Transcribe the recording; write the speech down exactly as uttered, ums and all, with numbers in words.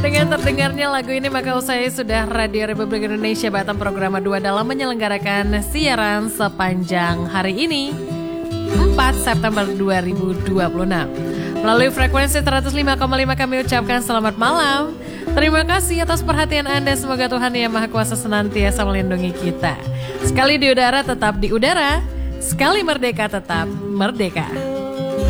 Dengan terdengarnya lagu ini maka usai sudah Radio Republik Indonesia Batam Programa dua dalam menyelenggarakan siaran sepanjang hari ini empat September dua ribu dua puluh enam. Melalui frekuensi seratus lima koma lima kami ucapkan selamat malam. Terima kasih atas perhatian Anda. Semoga Tuhan Yang Maha Kuasa senantiasa melindungi kita. Sekali di udara tetap di udara, sekali merdeka tetap merdeka.